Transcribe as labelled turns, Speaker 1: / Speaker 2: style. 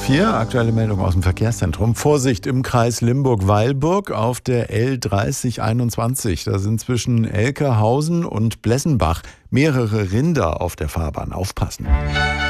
Speaker 1: 4, aktuelle Meldung aus dem Verkehrszentrum. Vorsicht im Kreis Limburg-Weilburg auf der L3021. Da sind zwischen Elkerhausen und Blessenbach mehrere Rinder auf der Fahrbahn. Aufpassen.